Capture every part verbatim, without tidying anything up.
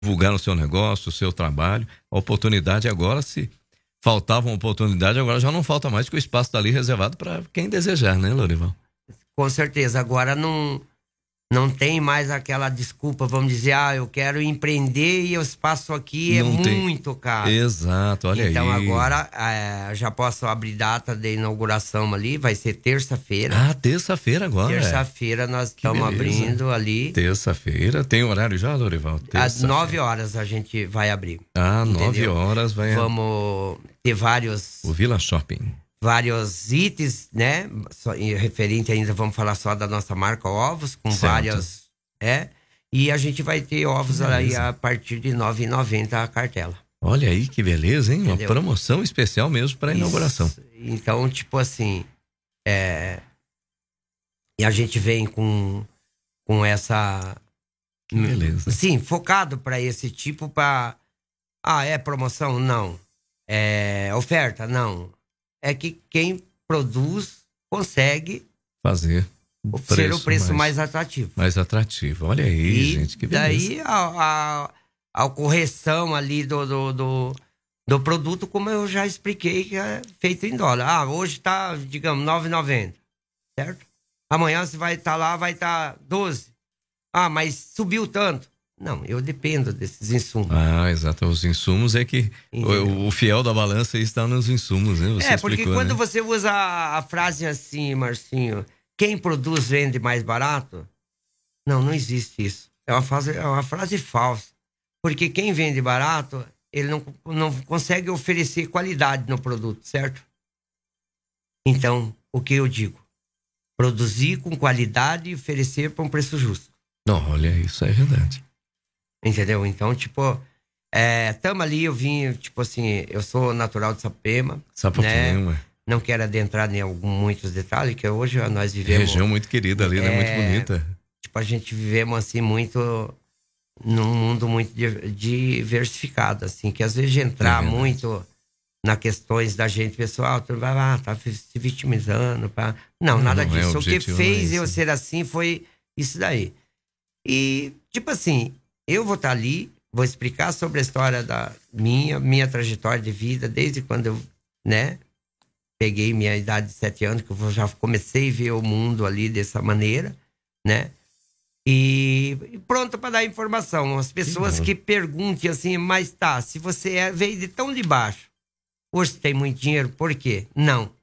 divulgar o seu negócio, o seu trabalho. A oportunidade agora, se faltava uma oportunidade, agora já não falta mais, que o espaço está ali reservado para quem desejar, né, Lorival? Com certeza. Agora não, não tem mais aquela desculpa, vamos dizer, ah, eu quero empreender e o espaço aqui é Não tem. muito caro. Exato, olha aí. Então agora é, já posso abrir data de inauguração ali, vai ser terça-feira. Ah, terça-feira agora. Terça-feira nós Que estamos beleza. abrindo ali. Terça-feira, tem horário já, Lorival? Às nove horas a gente vai abrir. Ah, entendeu? nove horas vai. Vamos ter vários... O Vila Shopping. Vários itens, né? Só, e referente ainda, vamos falar só da nossa marca Ovos, com Certo. várias... É, e a gente vai ter ovos Beleza. aí a partir de nove reais e noventa centavos a cartela. Olha aí que beleza, hein? Entendeu? Uma promoção especial mesmo para a inauguração. Isso. Então, tipo assim, é... e a gente vem com, com essa... Que beleza. Sim, focado para esse tipo, para... Ah, é promoção? Não. É oferta? Não. É que quem produz consegue Fazer o ser preço o preço mais, mais, atrativo. mais atrativo. Olha aí, E gente, que beleza. daí a, a, a correção ali do, do, do, do produto, como eu já expliquei, que é feito em dólar. Ah, hoje tá, digamos, nove reais e noventa centavos, certo? Amanhã você vai estar lá, vai estar doze. Ah, mas subiu tanto. Não, eu dependo desses insumos. Ah, exato. Os insumos é que o, o fiel da balança está nos insumos, né? Você é, porque explicou, quando né? você usa a, a frase assim, Marcinho, quem produz vende mais barato? Não, não existe isso. É uma frase, é uma frase falsa. Porque quem vende barato, ele não, não consegue oferecer qualidade no produto, certo? Então, o que eu digo? Produzir com qualidade e oferecer por um preço justo. Não, olha, isso é verdade. Entendeu? Então, tipo, é, tamo ali, eu vim, tipo assim, eu sou natural de Sapema. Sapopema. Né? Não quero adentrar em algum, muitos detalhes, que hoje nós vivemos... Região muito querida ali, é, né? Muito bonita. Tipo, a gente vivemos assim muito... Num mundo muito diversificado, assim, que às vezes entrar é muito na questões da gente pessoal, tu vai lá, tá se vitimizando, pá. Não, não, nada não disso. É, o, o que fez é eu ser assim foi isso daí. E, tipo assim, eu vou estar ali, vou explicar sobre a história da minha, minha trajetória de vida, desde quando eu, né, peguei minha idade de sete anos, que eu já comecei a ver o mundo ali dessa maneira, né? E, e pronto para dar informação. As pessoas que, que perguntem assim, mas tá, se você é, veio de tão de baixo, hoje você tem muito dinheiro, por quê? Não.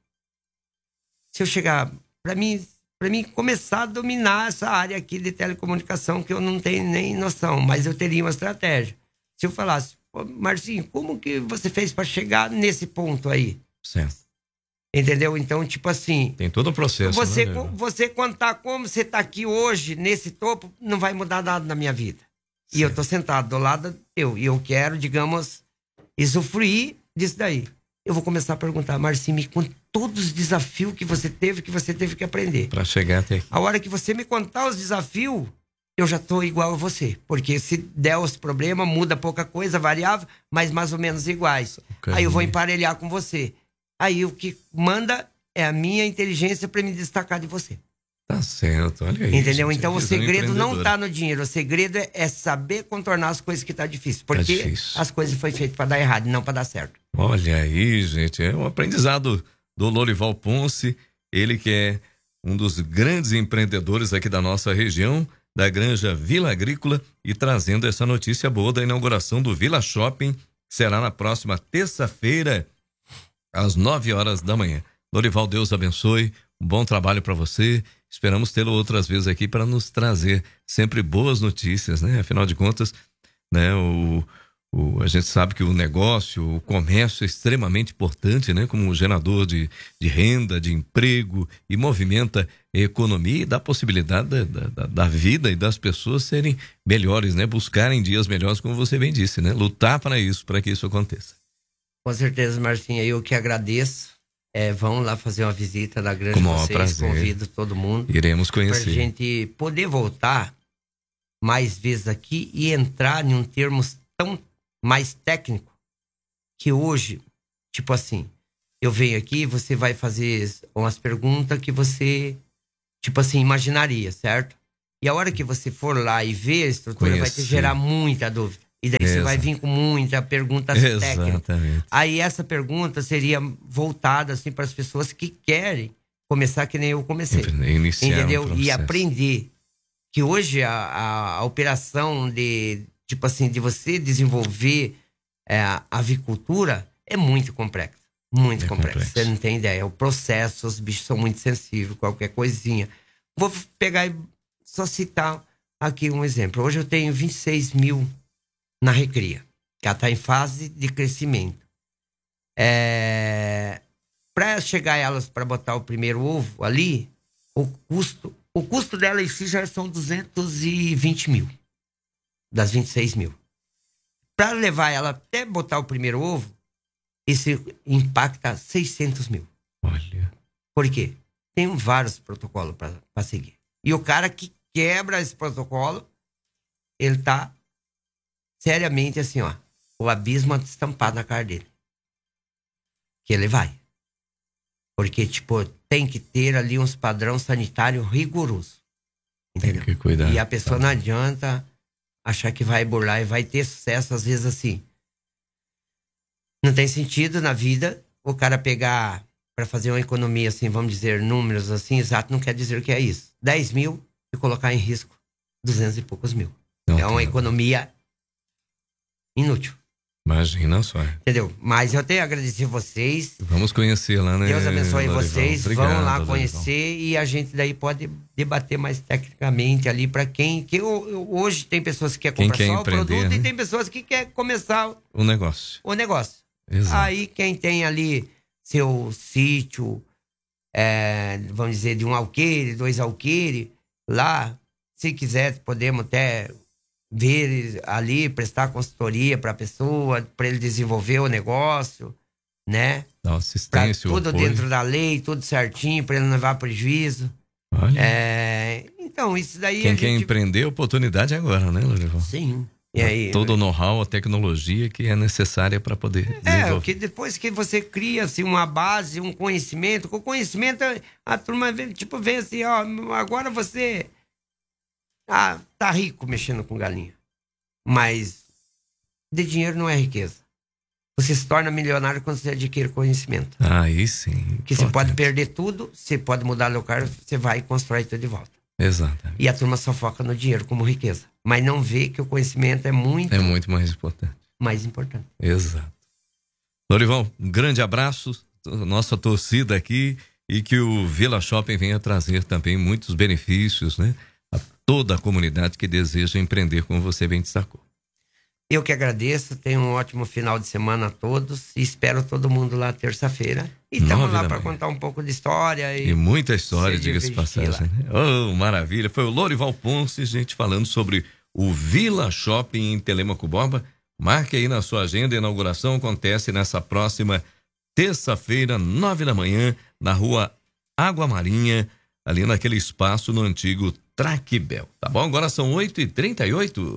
Se eu chegar, para mim... para mim começar a dominar essa área aqui de telecomunicação, que eu não tenho nem noção, mas eu teria uma estratégia. Se eu falasse, Marcinho, como que você fez para chegar nesse ponto aí? Certo. Entendeu? Então, tipo assim... Tem todo o processo, você, né? Você contar como você tá aqui hoje, nesse topo, não vai mudar nada na minha vida. Certo. E eu tô sentado do lado eu, e eu quero, digamos, usufruir disso daí. Eu vou começar a perguntar, Marcinho, me conta todos os desafios que você teve, que você teve que aprender. Para chegar até aqui. A hora que você me contar os desafios, eu já tô igual a você. Porque se der os problemas, muda pouca coisa, variável, mas mais ou menos iguais. Okay. Aí eu vou emparelhar com você. Aí o que manda é a minha inteligência para me destacar de você. Tá certo, olha aí. Entendeu? Gente, então o segredo não tá no dinheiro. O segredo é, é saber contornar as coisas que tá difícil. Porque tá difícil. As coisas foi feitas para dar errado, não para dar certo. Olha aí, gente. É um aprendizado do Lorival Ponce. Ele que é um dos grandes empreendedores aqui da nossa região, da Granja Vila Agrícola, e trazendo essa notícia boa da inauguração do Vila Shopping, que será na próxima terça-feira, às nove horas da manhã. Lorival, Deus abençoe. Um bom trabalho para você. Esperamos tê-lo outras vezes aqui para nos trazer sempre boas notícias, né? Afinal de contas, né? O, o, a gente sabe que o negócio, o comércio é extremamente importante, né? Como um gerador de, de renda, de emprego, e movimenta a economia e dá possibilidade da, da, da vida e das pessoas serem melhores, né? Buscarem dias melhores, como você bem disse, né? Lutar para isso, para que isso aconteça. Com certeza, Marcinha, eu que agradeço. É, vão lá fazer uma visita na granja de vocês, prazer. Convido todo mundo. Iremos conhecer. Pra gente poder voltar mais vezes aqui e entrar em um termo tão mais técnico que hoje, tipo assim, eu venho aqui, você vai fazer umas perguntas que você, tipo assim, imaginaria, certo? E a hora que você for lá e ver a estrutura, conhecer. Vai te gerar muita dúvida. E daí você vai vir com muita perguntas Exatamente. técnicas. Aí essa pergunta seria voltada assim para as pessoas que querem começar que nem eu comecei. Iniciar entendeu? Um e aprender que hoje a, a, a operação de tipo assim de você desenvolver é, a avicultura é muito complexa. Muito é complexo. complexo. Você não tem ideia. O processo, os bichos são muito sensíveis, qualquer coisinha. Vou pegar e só citar aqui um exemplo. Hoje eu tenho vinte e seis mil na recria, que ela está em fase de crescimento. É... Para chegar elas, para botar o primeiro ovo ali, o custo, o custo dela em si já são duzentos e vinte mil, das vinte e seis mil. Para levar ela até botar o primeiro ovo, isso impacta seiscentos mil. Olha. Por quê? Tem vários protocolos para seguir. E o cara que quebra esse protocolo, ele tá seriamente assim, ó, o abismo estampado na cara dele. Que ele vai. Porque, tipo, tem que ter ali uns padrão sanitário rigoroso. Entendeu? Tem que cuidar. E a pessoa não adianta achar que vai burlar e vai ter sucesso, às vezes assim. Não tem sentido na vida o cara pegar para fazer uma economia, assim, vamos dizer, números assim, exato, não quer dizer que é isso. dez mil e colocar em risco duzentos e poucos mil. Não, é uma economia inútil. Imagina só. Entendeu? Mas eu tenho a agradecer vocês. Vamos conhecer lá, né? Deus abençoe Lorival. vocês. Obrigado, Vão lá Lorival. conhecer e a gente daí pode debater mais tecnicamente ali para quem... Que eu, eu, hoje tem pessoas que querem Quem comprar quer só o produto, né? e tem pessoas que querem começar o negócio. O negócio. Exato. Aí quem tem ali seu sítio, é, vamos dizer, de um alqueire, dois alqueires, lá, se quiser, podemos até ver ali, prestar consultoria para a pessoa, para ele desenvolver o negócio, né? Dá assistência, tudo apoio. dentro da lei, tudo certinho, para ele não levar prejuízo. Olha. É, então, isso daí... Quem a quer gente... empreender, oportunidade é agora, né, Lorival? Sim. E aí, todo o know-how, a tecnologia que é necessária para poder desenvolver. É, que depois que você cria assim, uma base, um conhecimento, com o conhecimento a turma vê, tipo, vê assim, ó, agora você ah, tá rico mexendo com galinha. Mas de dinheiro não é riqueza. Você se torna milionário quando você adquire conhecimento. Aí sim. Que você pode perder tudo, você pode mudar o lugar, você vai constrói tudo de volta. Exato. E a turma só foca no dinheiro como riqueza. Mas não vê que o conhecimento é muito... É muito mais importante. Mais importante. Exato. Lorival, um grande abraço, nossa torcida aqui, e que o Villa Shopping venha trazer também muitos benefícios, né? A toda a comunidade que deseja empreender, como você bem destacou. Eu que agradeço, tenho um ótimo final de semana a todos e espero todo mundo lá terça-feira. E estamos lá para contar um pouco de história. E, e muita história, diga-se de passagem. Né? Oh, maravilha. Foi o Lorival Ponce, gente, falando sobre o Villa Shopping em Telêmaco Borba. Marque aí na sua agenda, a inauguração acontece nessa próxima terça-feira, nove da manhã, na rua Água Marinha, ali naquele espaço no antigo Traquibel. Tá bom? Agora são oito e trinta e oito.